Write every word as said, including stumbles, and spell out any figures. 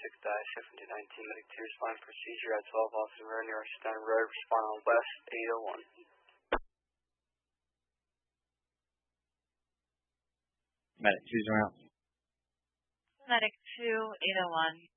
six seven two nineteen, Medic two, respond procedure at twelve Austin Road, near Stone Road, respond on West eight oh one. Medic two's around. Medic two, eight oh one.